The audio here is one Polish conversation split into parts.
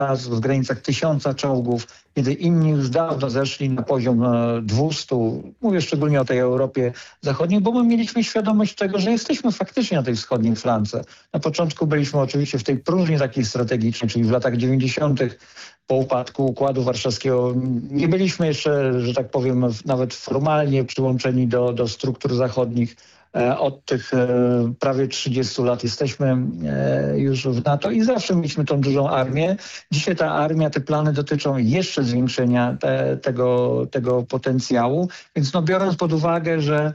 nas w granicach 1000 czołgów, kiedy inni już dawno zeszli na poziom 200, mówię szczególnie o tej Europie Zachodniej, bo my mieliśmy świadomość tego, że jesteśmy faktycznie na tej wschodniej flance. Na początku byliśmy oczywiście w tej próżni takiej strategicznej, czyli w latach 90. po upadku Układu Warszawskiego nie byliśmy jeszcze, że tak powiem, nawet formalnie przyłączeni do struktur zachodnich. Od tych prawie 30 lat jesteśmy już w NATO i zawsze mieliśmy tą dużą armię. Dzisiaj ta armia, te plany dotyczą jeszcze zwiększenia tego potencjału. Więc biorąc pod uwagę, że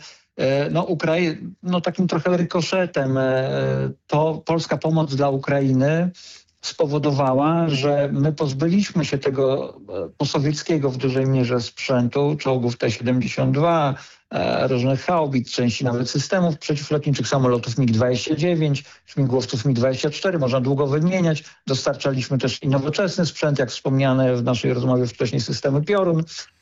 takim trochę rykoszetem to polska pomoc dla Ukrainy spowodowała, że my pozbyliśmy się tego posowieckiego w dużej mierze sprzętu, czołgów T-72, różnych haubic, części nawet systemów przeciwlotniczych, samolotów MiG-29, śmigłowców MiG-24, można długo wymieniać. Dostarczaliśmy też i nowoczesny sprzęt, jak wspomniane w naszej rozmowie wcześniej, systemy Piorun,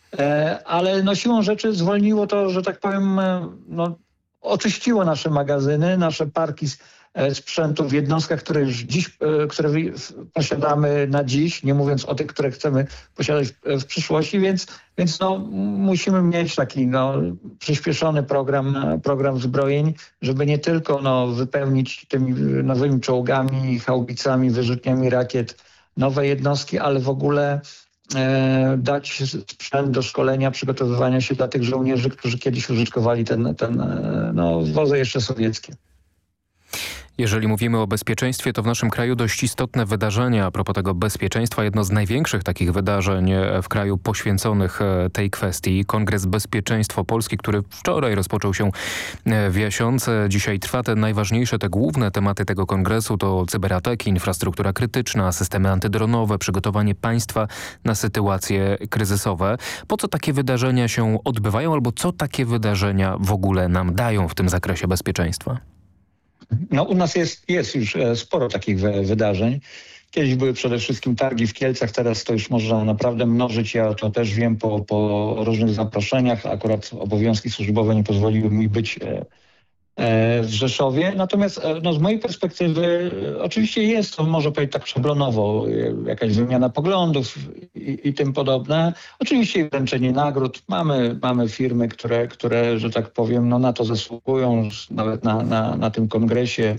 ale siłą rzeczy zwolniło to, że tak powiem, oczyściło nasze magazyny, nasze parki sprzętu w jednostkach, które posiadamy na dziś, nie mówiąc o tych, które chcemy posiadać w przyszłości, więc musimy mieć taki przyspieszony program zbrojeń, żeby nie tylko wypełnić tymi nowymi czołgami, haubicami, wyrzutniami rakiet nowe jednostki, ale w ogóle dać sprzęt do szkolenia, przygotowywania się dla tych żołnierzy, którzy kiedyś użytkowali wozy jeszcze sowieckie. Jeżeli mówimy o bezpieczeństwie, to w naszym kraju dość istotne wydarzenia. A propos tego bezpieczeństwa, jedno z największych takich wydarzeń w kraju poświęconych tej kwestii. Kongres Bezpieczeństwo Polski, który wczoraj rozpoczął się w Jasionce. Dzisiaj trwa. Te najważniejsze, te główne tematy tego kongresu to cyberataki, infrastruktura krytyczna, systemy antydronowe, przygotowanie państwa na sytuacje kryzysowe. Po co takie wydarzenia się odbywają albo co takie wydarzenia w ogóle nam dają w tym zakresie bezpieczeństwa? U nas jest już sporo takich wydarzeń. Kiedyś były przede wszystkim targi w Kielcach, teraz to już można naprawdę mnożyć. Ja to też wiem po różnych zaproszeniach. Akurat obowiązki służbowe nie pozwoliły mi być w Rzeszowie. Natomiast z mojej perspektywy oczywiście jest to, może powiedzieć tak szablonowo, jakaś wymiana poglądów i tym podobne. Oczywiście wręczenie nagród. Mamy firmy, które że tak powiem, na to zasługują, nawet na tym kongresie.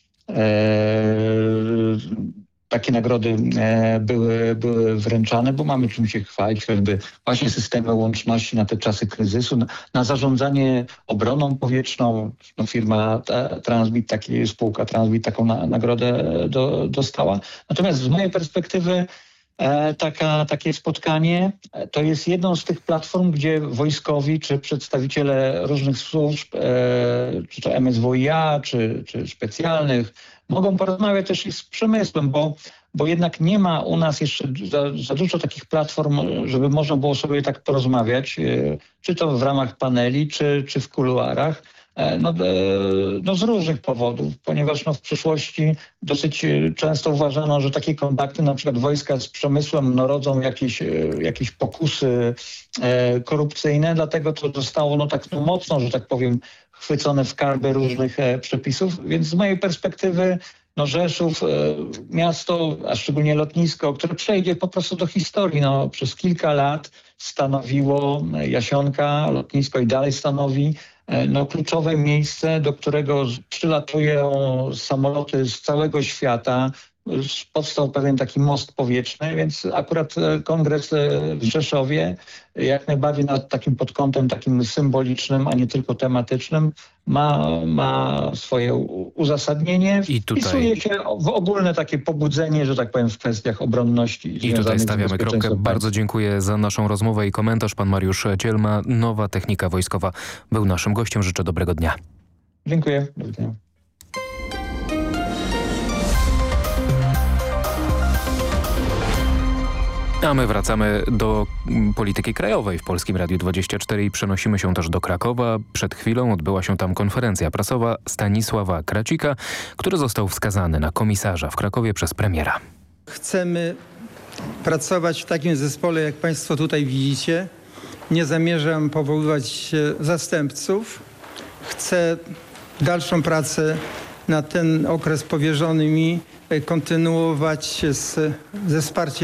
Takie nagrody były wręczane, bo mamy czym się chwalić, choćby właśnie systemy łączności na te czasy kryzysu, na zarządzanie obroną powietrzną. Firma Transbit, spółka Transbit taką nagrodę dostała. Natomiast z mojej perspektywy takie spotkanie to jest jedną z tych platform, gdzie wojskowi czy przedstawiciele różnych służb, czy to MSWiA, czy specjalnych, mogą porozmawiać też i z przemysłem, bo jednak nie ma u nas jeszcze za dużo takich platform, żeby można było sobie tak porozmawiać, czy to w ramach paneli, czy w kuluarach. Z różnych powodów, ponieważ w przyszłości dosyć często uważano, że takie kontakty, na przykład wojska z przemysłem, rodzą jakieś pokusy korupcyjne, dlatego to zostało tak mocno, że tak powiem, chwycone w karby różnych przepisów, więc z mojej perspektywy Rzeszów, miasto, a szczególnie lotnisko, które przejdzie po prostu do historii. Przez kilka lat stanowiło Jasionka, lotnisko i dalej stanowi kluczowe miejsce, do którego przylatują samoloty z całego świata. Powstał pewien taki most powietrzny, więc akurat kongres w Rzeszowie jak najbardziej pod kątem takim symbolicznym, a nie tylko tematycznym ma swoje uzasadnienie. I wpisuje się w ogólne takie pobudzenie, że tak powiem, w kwestiach obronności. I tutaj stawiamy kropkę. Bardzo dziękuję za naszą rozmowę i komentarz. Pan Mariusz Cielma, Nowa Technika Wojskowa, był naszym gościem. Życzę dobrego dnia. Dziękuję. Do widzenia. A my wracamy do polityki krajowej w Polskim Radiu 24 i przenosimy się też do Krakowa. Przed chwilą odbyła się tam konferencja prasowa Stanisława Kracika, który został wskazany na komisarza w Krakowie przez premiera. Chcemy pracować w takim zespole, jak Państwo tutaj widzicie. Nie zamierzam powoływać zastępców. Chcę dalszą pracę na ten okres powierzony mi kontynuować ze wsparciem